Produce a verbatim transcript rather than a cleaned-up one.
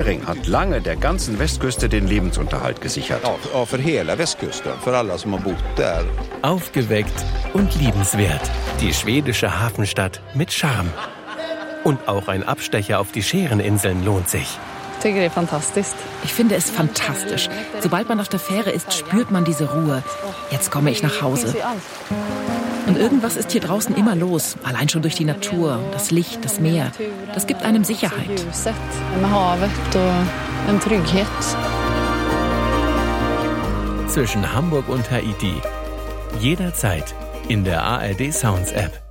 Hering hat lange der ganzen Westküste den Lebensunterhalt gesichert. Ja, für hela Westküsten, für alle, som har bott där. Aufgeweckt und liebenswert. Die schwedische Hafenstadt mit Charme. Und auch ein Abstecher auf die Schäreninseln lohnt sich. Ich finde es fantastisch. Sobald man auf der Fähre ist, spürt man diese Ruhe. Jetzt komme ich nach Hause. Und irgendwas ist hier draußen immer los. Allein schon durch die Natur, das Licht, das Meer. Das gibt einem Sicherheit. Zwischen Hamburg und Haiti. Jederzeit in der A R D Sounds App.